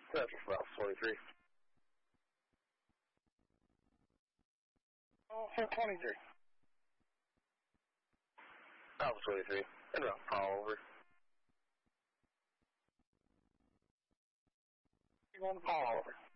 That's about 43. Oh, 423. Alpha 23. And about call over. You want to call over.